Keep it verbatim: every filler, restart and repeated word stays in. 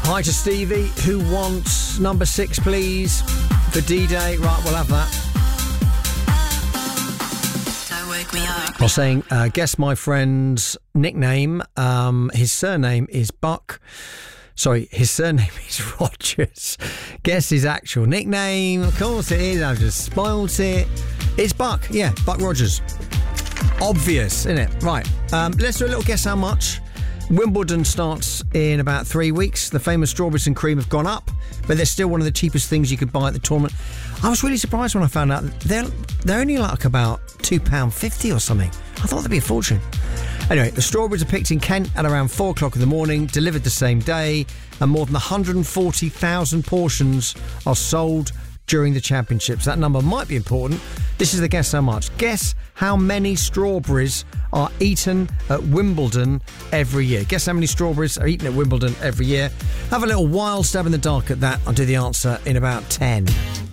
Hi to Stevie, who wants number six, please, for D-Day. Right, we'll have that. Don't wake me up. I was saying, uh, guess my friend's nickname. Um, his surname is Buck. Sorry, his surname is Rogers. Guess his actual nickname. Of course it is. I've just spoilt it. It's Buck. Yeah, Buck Rogers. Obvious, isn't it? Right. Um, let's do a little guess how much. Wimbledon starts in about three weeks. The famous strawberries and cream have gone up, but they're still one of the cheapest things you could buy at the tournament. I was really surprised when I found out they're they're only like about two pounds fifty or something. I thought they'd be a fortune. Anyway, the strawberries are picked in Kent at around four o'clock in the morning, delivered the same day, and more than one hundred forty thousand portions are sold during the championships. That number might be important. This is the guess how much. Guess how many strawberries are eaten at Wimbledon every year. Guess how many strawberries are eaten at Wimbledon every year. Have a little wild stab in the dark at that. I'll do the answer in about ten.